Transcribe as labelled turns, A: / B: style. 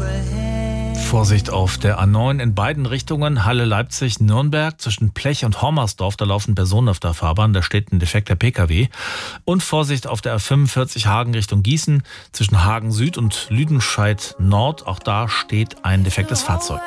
A: Vorsicht auf der A9 in beiden Richtungen, Halle-Leipzig-Nürnberg, zwischen Plech und Hormersdorf, da laufen Personen auf der Fahrbahn, da steht ein defekter Pkw. Und Vorsicht auf der A45 Hagen Richtung Gießen, zwischen Hagen Süd und Lüdenscheid Nord, auch da steht ein defektes Fahrzeug.